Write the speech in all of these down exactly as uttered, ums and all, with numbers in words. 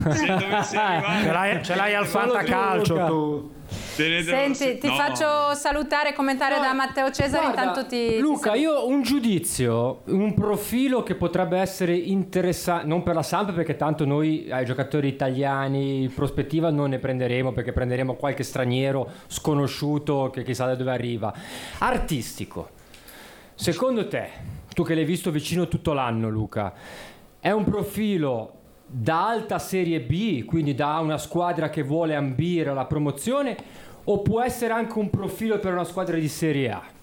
se dovesse arrivare... ce l'hai, ce l'hai al fantacalcio tu. Senti, ti no. faccio salutare e commentare no. da Matteo Cesari. Guarda, intanto ti Luca, ti io ho un giudizio, un profilo che potrebbe essere interessante, non per la Samp, perché tanto noi ai giocatori italiani in prospettiva non ne prenderemo, perché prenderemo qualche straniero sconosciuto che chissà da dove arriva. Artistico, secondo te, tu che l'hai visto vicino tutto l'anno, Luca, è un profilo da alta serie B, quindi da una squadra che vuole ambire alla promozione, o può essere anche un profilo per una squadra di serie A?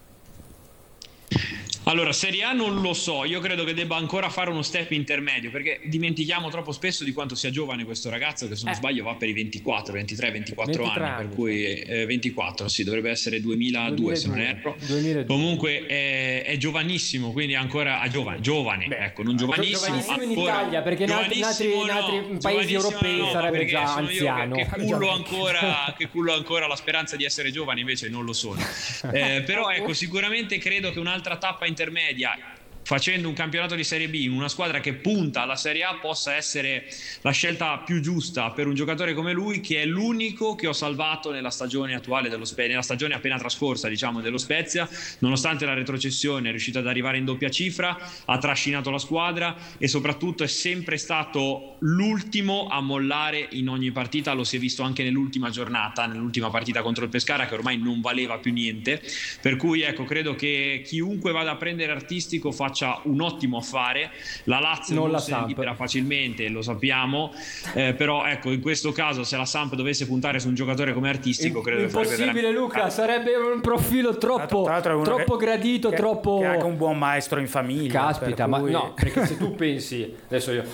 Allora, Serie A non lo so, io credo che debba ancora fare uno step intermedio, perché dimentichiamo troppo spesso di quanto sia giovane questo ragazzo, che se non eh. sbaglio va per i ventiquattro, ventitré, ventiquattro ventitré anni, anni, per cui eh, ventiquattro, sì, dovrebbe essere duemiladue se non erro. duemiladue. Comunque è, è giovanissimo, quindi ancora ah, giovane, giovane Beh, ecco, non giovanissimo, giovanissimo in ancora, Italia, perché in altri, in altri, in altri no, paesi europei no, sarebbe già anziano. Che, che, cullo ancora, che cullo ancora la speranza di essere giovane, invece non lo sono. Eh, però ecco, sicuramente credo che un'altra tappa intermedia, facendo un campionato di Serie B in una squadra che punta alla Serie A, possa essere la scelta più giusta per un giocatore come lui, che è l'unico che ho salvato nella stagione attuale dello Spezia, nella stagione appena trascorsa, diciamo, dello Spezia. Nonostante la retrocessione è riuscito ad arrivare in doppia cifra, ha trascinato la squadra e soprattutto è sempre stato l'ultimo a mollare in ogni partita. Lo si è visto anche nell'ultima giornata, nell'ultima partita contro il Pescara, che ormai non valeva più niente, per cui ecco, credo che chiunque vada a prendere Artistico faccia un ottimo affare. La Lazio non, non la se ne libera facilmente, lo sappiamo, eh, però ecco, in questo caso se la Samp dovesse puntare su un giocatore come Artistico, credo che sarebbe impossibile, Luca, sarebbe un profilo troppo, tra l'altro, troppo che, gradito, che, troppo che ha anche un buon maestro in famiglia. Caspita, per cui... ma no, perché se tu pensi adesso io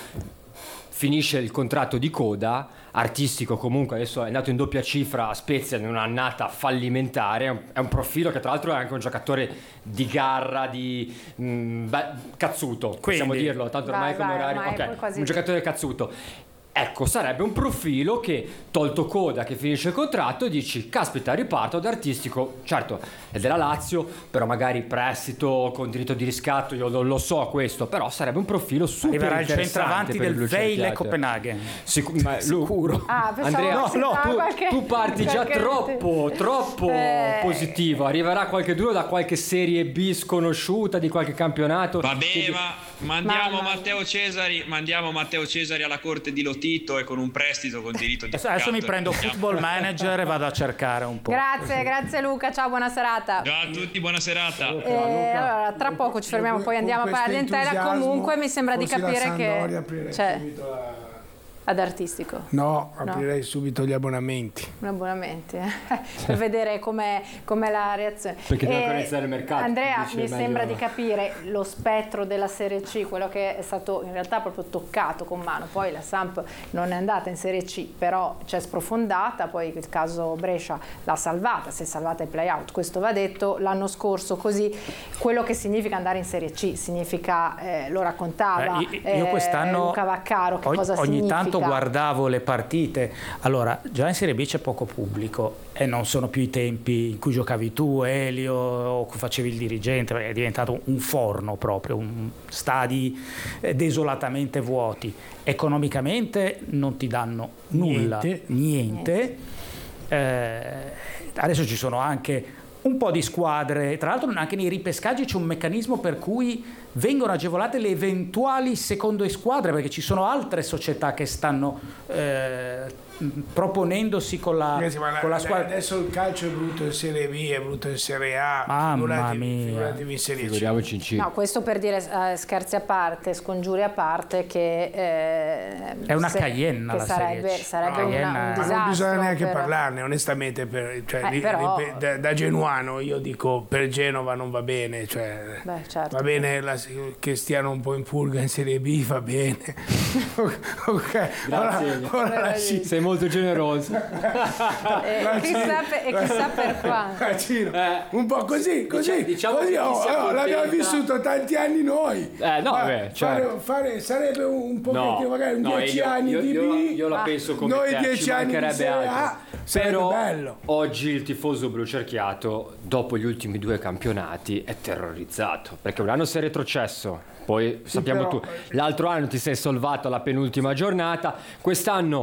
finisce il contratto di coda, Artistico comunque adesso è andato in doppia cifra a Spezia in un'annata fallimentare, è un profilo che tra l'altro è anche un giocatore di garra, di mh, beh, cazzuto, Quindi, possiamo dirlo, tanto ormai come orario, okay, quasi... un giocatore cazzuto. Ecco, sarebbe un profilo che, tolto coda, che finisce il contratto, dici, caspita, riparto ad Artistico, certo, è della Lazio, però magari prestito con diritto di riscatto, io non lo so questo, però sarebbe un profilo super Arriverà interessante. Arriverà il centravanti del Vejle Copenaghen. Sic- ma, Sicuro. Ah, Andrea, no, no, tu, qualche... tu parti già troppo, troppo eh... positivo, arriverà qualche due da qualche serie B sconosciuta, di qualche campionato. Vabbè, che... ma mandiamo ma... Matteo Cesari, mandiamo Matteo Cesari alla corte di Lottino e con un prestito con diritto di adesso, adesso mi prendo Football Manager e vado a cercare un po'. Grazie, grazie Luca, ciao, buona serata. Ciao a tutti, buona serata. E, allora, tra poco ci fermiamo, poi andiamo a parentela. Comunque mi sembra di capire che cioè, ad Artistico. No, aprirei no. subito gli abbonamenti. Gli abbonamenti, eh? per vedere com'è, com'è la reazione. Perché deve conoscere il mercato. Andrea, mi sembra di capire lo spettro della Serie C, quello che è stato in realtà proprio toccato con mano. Poi la Samp non è andata in Serie C, però c'è sprofondata, poi il caso Brescia l'ha salvata, si è salvata ai play-out, questo va detto. L'anno scorso così, quello che significa andare in Serie C, significa, eh, lo raccontava eh, io, io quest'anno, eh, Luca Vaccaro, che ogni, cosa ogni significa. Tanto guardavo le partite, allora già in Serie B c'è poco pubblico e non sono più i tempi in cui giocavi tu, Elio, o facevi il dirigente, è diventato un forno proprio, un stadi desolatamente vuoti, economicamente non ti danno nulla, niente, niente. Eh, adesso ci sono anche un po' di squadre, tra l'altro anche nei ripescaggi c'è un meccanismo per cui vengono agevolate le eventuali seconde squadre, perché ci sono altre società che stanno eh, proponendosi con la, Ragazzi, con la squadra. Adesso il calcio è brutto in Serie B, è brutto in Serie A, mamma mia, figuratevi in Serie C. No, questo per dire, eh, scherzi a parte, scongiuri a parte, che eh, è una se, cayenna che la sarebbe, Serie C. sarebbe no, una, un ma disastro. non bisogna neanche per... parlarne onestamente, per, cioè, eh, li, però... li, da, da genuano io dico per Genova non va bene, cioè, Beh, certo. va bene la, che stiano un po' in purga in Serie B, va bene. Ok, grazie, ora, ora la C... sei molto generoso. e, chissà per, e chissà per quanto eh, un po' così così, diciamo, così oh, oh, l'abbiamo vissuto tanti anni noi, eh, no, Ma, beh, fare, certo. fare, sarebbe un pochettino no, magari un no, dieci io, anni io, di io, B io la penso come noi te, dieci anni di Serie A, sarebbe Però bello. oggi il tifoso blucerchiato, dopo gli ultimi due campionati, è terrorizzato, perché un anno sei retrocesso, poi sappiamo però- tu, l'altro anno ti sei salvato alla penultima giornata, quest'anno